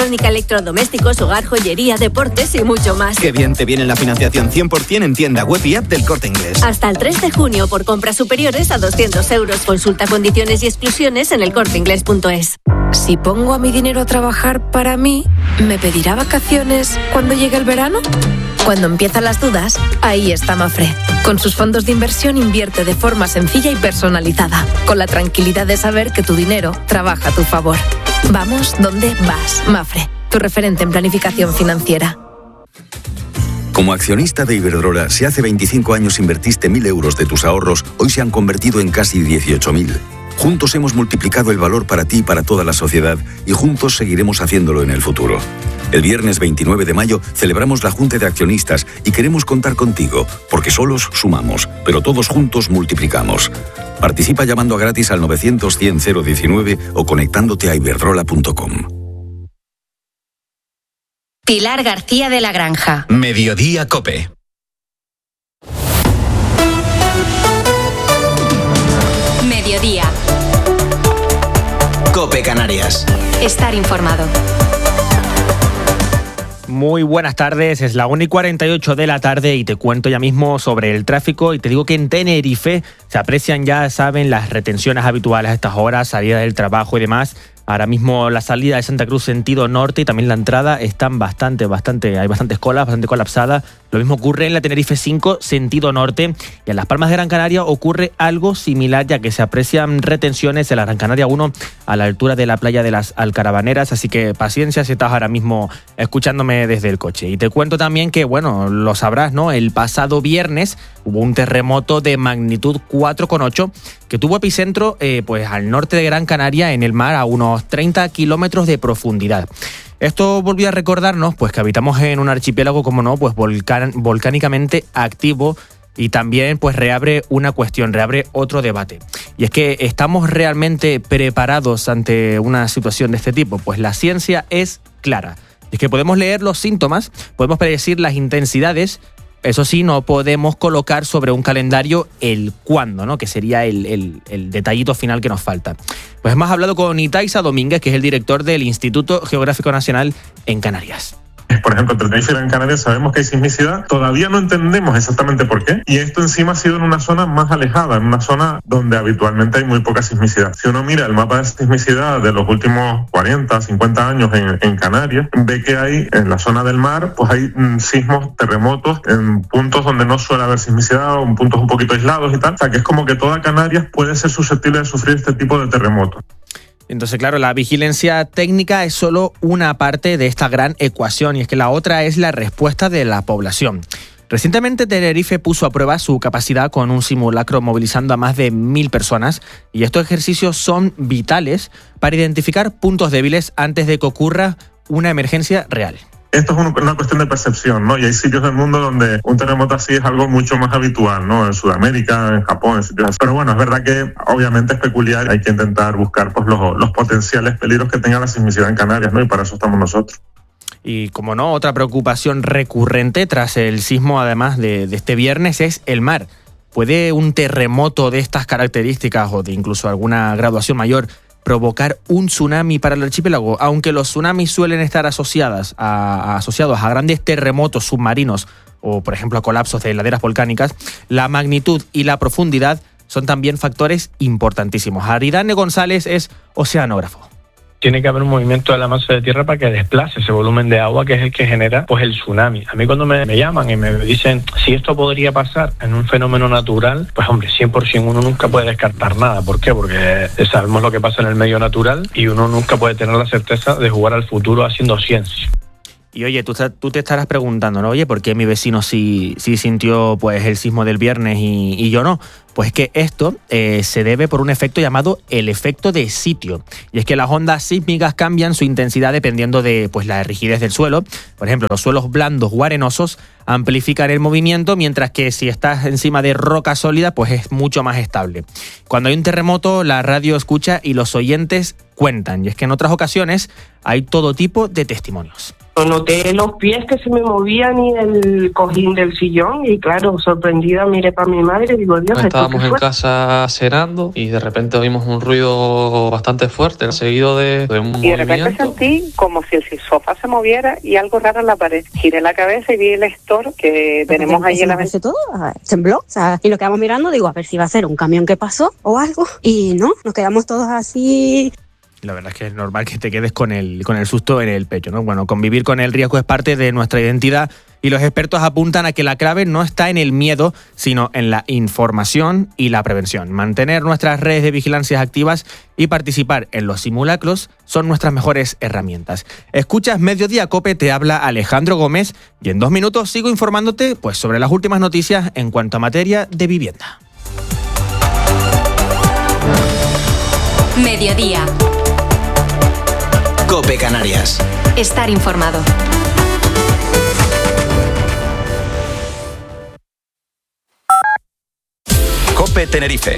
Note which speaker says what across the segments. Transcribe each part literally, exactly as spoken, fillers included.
Speaker 1: electrónica, electrodomésticos, hogar, joyería, deportes y mucho más.
Speaker 2: Qué bien te viene la financiación cien por ciento en tienda web y app del Corte Inglés.
Speaker 1: Hasta el tres de junio por compras superiores a doscientos euros. Consulta condiciones y exclusiones en el corte inglés punto es.
Speaker 3: Si pongo a mi dinero a trabajar para mí, ¿me pedirá vacaciones cuando llegue el verano? Cuando empiezan las dudas, ahí está Mafre. Con sus fondos de inversión invierte de forma sencilla y personalizada, con la tranquilidad de saber que tu dinero trabaja a tu favor. Vamos donde vas, Mafre, tu referente en planificación financiera.
Speaker 4: Como accionista de Iberdrola, si hace veinticinco años invertiste mil euros de tus ahorros, hoy se han convertido en casi dieciocho mil. Juntos hemos multiplicado el valor para ti y para toda la sociedad, y juntos seguiremos haciéndolo en el futuro. El viernes veintinueve de mayo celebramos la Junta de Accionistas y queremos contar contigo, porque solos sumamos, pero todos juntos multiplicamos. Participa llamando a gratis al novecientos cien cero diecinueve o conectándote a iberdrola punto com.
Speaker 5: Pilar García de la Granja.
Speaker 6: Mediodía COPE.
Speaker 5: Mediodía.
Speaker 6: COPE Canarias.
Speaker 5: Estar informado.
Speaker 7: Muy buenas tardes, es la una y cuarenta y ocho de la tarde y te cuento ya mismo sobre el tráfico y te digo que en Tenerife se aprecian, ya saben, las retenciones habituales a estas horas, salida del trabajo y demás. Ahora mismo la salida de Santa Cruz sentido norte y también la entrada están bastante, bastante, hay bastantes colas, bastante colapsadas. Lo mismo ocurre en la Tenerife cinco sentido norte y en Las Palmas de Gran Canaria ocurre algo similar, ya que se aprecian retenciones en la Gran Canaria uno a la altura de la playa de las Alcarabaneras, así que paciencia si estás ahora mismo escuchándome desde el coche. Y te cuento también que, bueno, lo sabrás, ¿no? El pasado viernes hubo un terremoto de magnitud cuatro coma ocho que tuvo epicentro eh, pues al norte de Gran Canaria, en el mar, a unos treinta kilómetros de profundidad. Esto volvió a recordarnos pues que habitamos en un archipiélago, como no, pues volcán, volcánicamente activo, y también pues reabre una cuestión, reabre otro debate. Y es que ¿estamos realmente preparados ante una situación de este tipo? Pues la ciencia es clara. Es que podemos leer los síntomas, podemos predecir las intensidades. Eso sí, no podemos colocar sobre un calendario el cuándo, ¿no? Que sería el, el, el detallito final que nos falta. Pues hemos hablado con Itaiza Domínguez, que es el director del Instituto Geográfico Nacional en Canarias.
Speaker 8: Por ejemplo, entre Tenerife y Gran Canaria sabemos que hay sismicidad, todavía no entendemos exactamente por qué, y esto encima ha sido en una zona más alejada, en una zona donde habitualmente hay muy poca sismicidad. Si uno mira el mapa de sismicidad de los últimos cuarenta, cincuenta años en, en Canarias, ve que hay en la zona del mar, pues hay mm, sismos, terremotos en puntos donde no suele haber sismicidad, o en puntos un poquito aislados y tal. O sea, que es como que toda Canarias puede ser susceptible de sufrir este tipo de terremotos.
Speaker 7: Entonces, claro, la vigilancia técnica es solo una parte de esta gran ecuación, y es que la otra es la respuesta de la población. Recientemente Tenerife puso a prueba su capacidad con un simulacro movilizando a más de mil personas, y estos ejercicios son vitales para identificar puntos débiles antes de que ocurra una emergencia real.
Speaker 8: Esto es una cuestión de percepción, ¿no? Y hay sitios del mundo donde un terremoto así es algo mucho más habitual, ¿no? En Sudamérica, en Japón, en sitios así. Pero bueno, es verdad que obviamente es peculiar. Hay que intentar buscar pues, los, los potenciales peligros que tenga la sismicidad en Canarias, ¿no? Y para eso estamos nosotros.
Speaker 7: Y como no, otra preocupación recurrente tras el sismo, además de, de este viernes, es el mar. ¿Puede un terremoto de estas características o de incluso alguna graduación mayor provocar un tsunami para el archipiélago? Aunque los tsunamis suelen estar asociadas a, a, asociados a grandes terremotos submarinos o, por ejemplo, a colapsos de laderas volcánicas, la magnitud y la profundidad son también factores importantísimos. Aridane González es oceanógrafo.
Speaker 9: Tiene que haber un movimiento de la masa de tierra para que desplace ese volumen de agua, que es el que genera pues el tsunami. A mí cuando me, me llaman y me dicen si esto podría pasar en un fenómeno natural, pues hombre, cien por ciento uno nunca puede descartar nada. ¿Por qué? Porque sabemos lo que pasa en el medio natural y uno nunca puede tener la certeza de jugar al futuro haciendo ciencia.
Speaker 7: Y oye, tú, tú te estarás preguntando, ¿no? Oye, ¿por qué mi vecino sí, sí sintió pues el sismo del viernes y, y yo no? Pues es que esto eh, se debe por un efecto llamado el efecto de sitio. Y es que las ondas sísmicas cambian su intensidad dependiendo de pues, la rigidez del suelo. Por ejemplo, los suelos blandos o arenosos amplifican el movimiento, mientras que si estás encima de roca sólida, pues es mucho más estable. Cuando hay un terremoto, la radio escucha y los oyentes cuentan. Y es que en otras ocasiones hay todo tipo de testimonios.
Speaker 10: Noté los pies que se me movían y el cojín del sillón y claro, sorprendida miré para mi madre y digo, Dios, ¿esto
Speaker 11: estábamos
Speaker 10: qué
Speaker 11: en
Speaker 10: fue?
Speaker 11: casa cenando y de repente oímos un ruido bastante fuerte, seguido de, de un
Speaker 12: Y de repente
Speaker 11: movimiento.
Speaker 12: sentí como si el sofá se moviera y algo raro en la pared. Giré la cabeza y vi el store que tenemos ahí en la ventana.
Speaker 13: todo, tembló, o sea, y lo quedamos mirando, digo, a ver si va a ser un camión que pasó o algo, y no, nos quedamos todos así.
Speaker 7: La verdad es que es normal que te quedes con el, con el susto en el pecho, ¿no? Bueno, convivir con el riesgo es parte de nuestra identidad y los expertos apuntan a que la clave no está en el miedo, sino en la información y la prevención. Mantener nuestras redes de vigilancia activas y participar en los simulacros son nuestras mejores herramientas. Escuchas Mediodía Cope, te habla Alejandro Gómez y en dos minutos sigo informándote pues, sobre las últimas noticias en cuanto a materia de vivienda.
Speaker 5: Mediodía.
Speaker 6: Cope Canarias.
Speaker 5: Estar informado.
Speaker 6: Cope Tenerife.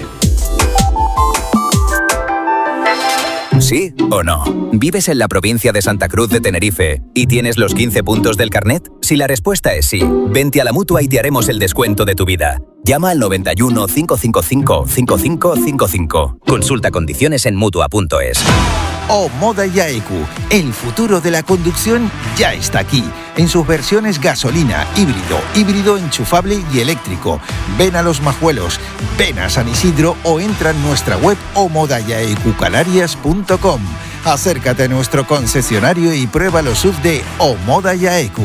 Speaker 14: ¿Sí o no? ¿Vives en la provincia de Santa Cruz de Tenerife y tienes los quince puntos del carnet? Si la respuesta es sí, vente a la Mutua y te haremos el descuento de tu vida. Llama al noventa y uno, cinco cinco cinco, cinco cinco cinco cinco. Consulta condiciones en mutua punto es.
Speaker 15: Omoda Yaeku, el futuro de la conducción ya está aquí, en sus versiones gasolina, híbrido, híbrido enchufable y eléctrico. Ven a Los Majuelos, ven a San Isidro o entra en nuestra web omoda yaeku canarias punto com. Acércate a nuestro concesionario y prueba los S U V de Omoda Yaeku.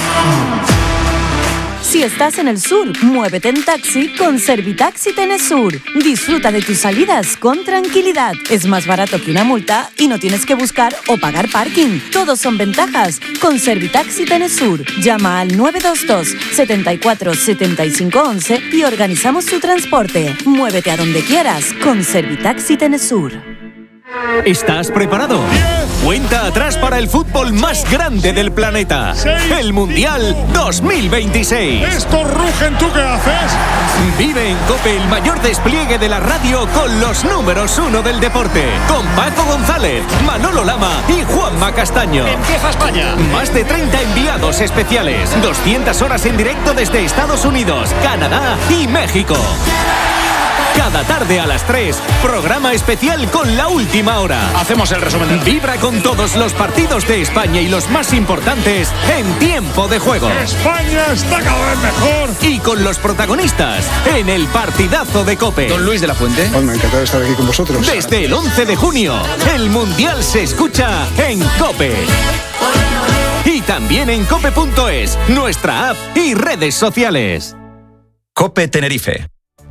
Speaker 16: Si estás en el sur, muévete en taxi con Servitaxi Tenesur. Disfruta de tus salidas con tranquilidad. Es más barato que una multa y no tienes que buscar o pagar parking. Todos son ventajas con Servitaxi Tenesur. Llama al nueve dos dos, setenta y cuatro, setenta y cinco once y organizamos tu transporte. Muévete a donde quieras con Servitaxi Tenesur.
Speaker 17: ¿Estás preparado? Cuenta atrás para el fútbol más grande del planeta. El Mundial dos mil veintiséis.
Speaker 18: ¡Estos rugen! ¿Tú qué haces?
Speaker 17: Vive en COPE el mayor despliegue de la radio con los números uno del deporte. Con Paco González, Manolo Lama y Juanma Castaño.
Speaker 18: ¡Empieza España!
Speaker 17: Más de treinta enviados especiales. doscientas horas en directo desde Estados Unidos, Canadá y México. Cada tarde a las tres, programa especial con la última hora.
Speaker 18: Hacemos el resumen.
Speaker 17: Vibra con todos los partidos de España y los más importantes en tiempo de juego.
Speaker 18: España está cada vez mejor.
Speaker 17: Y con los protagonistas en el partidazo de COPE.
Speaker 19: Don Luis de la Fuente.
Speaker 20: Oh, me ha encantado estar aquí con vosotros.
Speaker 17: Desde el once de junio, el Mundial se escucha en COPE. Y también en cope punto es, nuestra app y redes sociales.
Speaker 6: Cope Tenerife.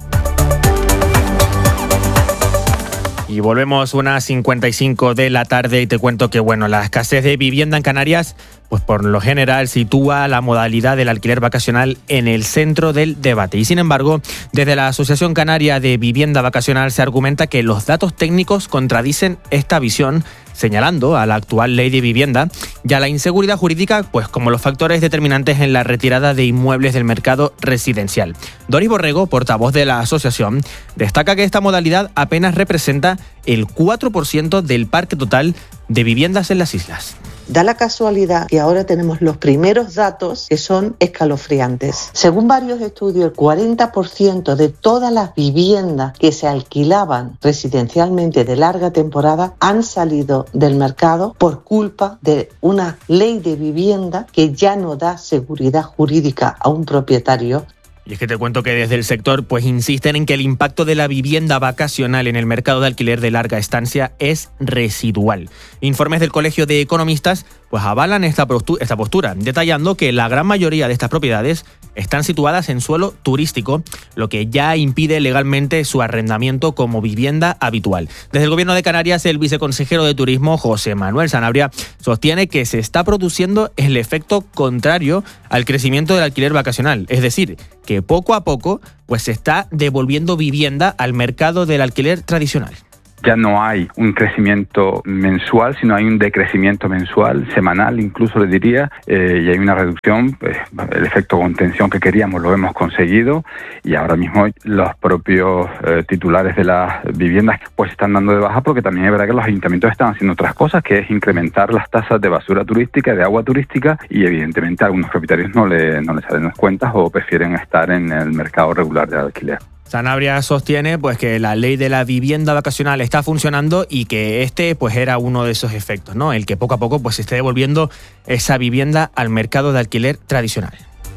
Speaker 7: Y volvemos unas cincuenta y cinco de la tarde y te cuento que bueno, la escasez de vivienda en Canarias, pues por lo general sitúa la modalidad del alquiler vacacional en el centro del debate. Y sin embargo, desde la Asociación Canaria de Vivienda Vacacional se argumenta que los datos técnicos contradicen esta visión, señalando a la actual ley de vivienda y a la inseguridad jurídica pues como los factores determinantes en la retirada de inmuebles del mercado residencial. Doris Borrego, portavoz de la asociación, destaca que esta modalidad apenas representa el cuatro por ciento del parque total de viviendas en las islas.
Speaker 21: Da la casualidad que ahora tenemos los primeros datos que son escalofriantes. Según varios estudios, el cuarenta por ciento de todas las viviendas que se alquilaban residencialmente de larga temporada han salido del mercado por culpa de una ley de vivienda que ya no da seguridad jurídica a un propietario.
Speaker 7: Y es que te cuento que desde el sector pues insisten en que el impacto de la vivienda vacacional en el mercado de alquiler de larga estancia es residual. Informes del Colegio de Economistas pues avalan esta postura, detallando que la gran mayoría de estas propiedades están situadas en suelo turístico, lo que ya impide legalmente su arrendamiento como vivienda habitual. Desde el Gobierno de Canarias, el viceconsejero de Turismo, José Manuel Sanabria, sostiene que se está produciendo el efecto contrario al crecimiento del alquiler vacacional, es decir, que poco a poco pues se está devolviendo vivienda al mercado del alquiler tradicional.
Speaker 19: ya no hay un crecimiento mensual, sino hay un decrecimiento mensual, semanal incluso le diría, eh, y hay una reducción, pues, el efecto contención que queríamos lo hemos conseguido y ahora mismo los propios eh, titulares de las viviendas pues están dando de baja porque también es verdad que los ayuntamientos están haciendo otras cosas, que es incrementar las tasas de basura turística, de agua turística y evidentemente a algunos propietarios no, le, no les salen las cuentas o prefieren estar en el mercado regular de alquiler.
Speaker 7: Sanabria sostiene pues que la ley de la vivienda vacacional está funcionando y que este pues era uno de esos efectos, ¿no? El que poco a poco pues se esté devolviendo esa vivienda al mercado de alquiler tradicional.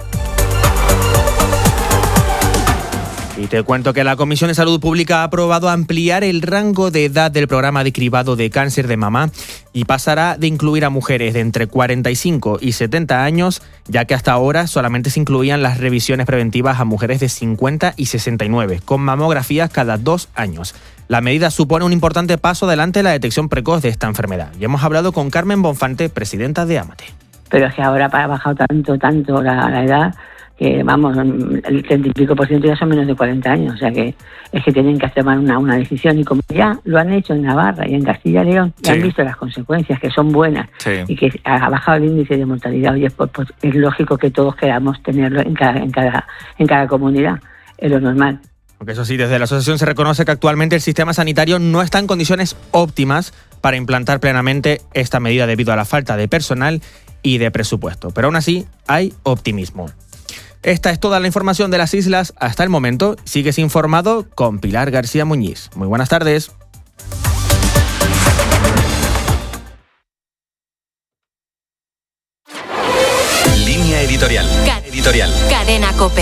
Speaker 7: Y te cuento que la Comisión de Salud Pública ha aprobado ampliar el rango de edad del programa de cribado de cáncer de mama y pasará de incluir a mujeres de entre cuarenta y cinco y setenta años, ya que hasta ahora solamente se incluían las revisiones preventivas a mujeres de cincuenta y sesenta y nueve, con mamografías cada dos años. La medida supone un importante paso adelante en la detección precoz de esta enfermedad. Y hemos hablado con Carmen Bonfante, presidenta de AMATE.
Speaker 20: Pero es que ahora ha bajado tanto, tanto la, la edad, que vamos, el treinta y pico por ciento ya son menos de cuarenta años, o sea que es que tienen que tomar una, una decisión y como ya lo han hecho en Navarra y en Castilla y León, sí. han visto las consecuencias que son buenas sí. y que ha bajado el índice de mortalidad, oye, pues, pues es lógico que todos queramos tenerlo en cada, en cada, en cada comunidad, es lo normal.
Speaker 7: Aunque eso sí, desde la asociación se reconoce que actualmente el sistema sanitario no está en condiciones óptimas para implantar plenamente esta medida debido a la falta de personal y de presupuesto, pero aún así hay optimismo. Esta es toda la información de las islas hasta el momento. Sigues informado con Pilar García Muñiz. Muy buenas tardes.
Speaker 6: Línea editorial.
Speaker 5: Ca-
Speaker 6: editorial.
Speaker 5: Cadena COPE.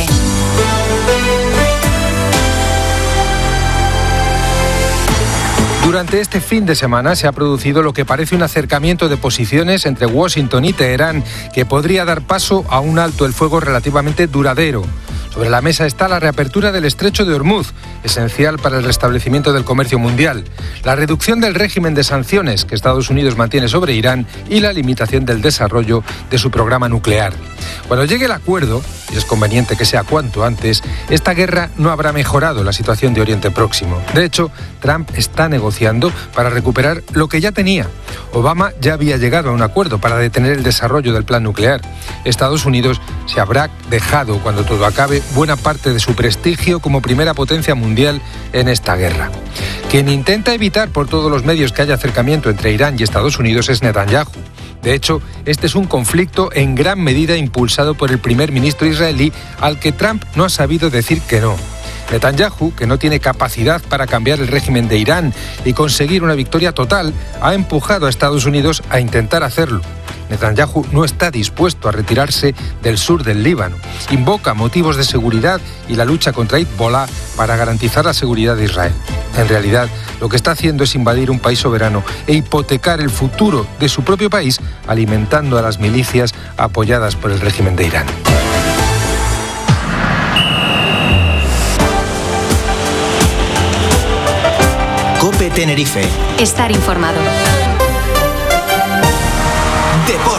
Speaker 22: Durante este fin de semana se ha producido lo que parece un acercamiento de posiciones entre Washington y Teherán que podría dar paso a un alto el fuego relativamente duradero. Sobre la mesa está la reapertura del estrecho de Hormuz, esencial para el restablecimiento del comercio mundial, la reducción del régimen de sanciones que Estados Unidos mantiene sobre Irán y la limitación del desarrollo de su programa nuclear. Cuando llegue el acuerdo, y es conveniente que sea cuanto antes, esta guerra no habrá mejorado la situación de Oriente Próximo. De hecho, Trump está negociando para recuperar lo que ya tenía. Obama ya había llegado a un acuerdo para detener el desarrollo del plan nuclear. Estados Unidos se habrá dejado, cuando todo acabe, buena parte de su prestigio como primera potencia mundial en esta guerra. Quien intenta evitar por todos los medios que haya acercamiento entre Irán y Estados Unidos es Netanyahu. De hecho, este es un conflicto en gran medida impulsado por el primer ministro israelí, al que Trump no ha sabido decir que no. Netanyahu, que no tiene capacidad para cambiar el régimen de Irán y conseguir una victoria total, ha empujado a Estados Unidos a intentar hacerlo. Netanyahu no está dispuesto a retirarse del sur del Líbano. Invoca motivos de seguridad y la lucha contra Hezbollah para garantizar la seguridad de Israel. En realidad, lo que está haciendo es invadir un país soberano e hipotecar el futuro de su propio país, alimentando a las milicias apoyadas por el régimen de Irán.
Speaker 6: COPE Tenerife.
Speaker 5: Estar informado.
Speaker 6: Deportes.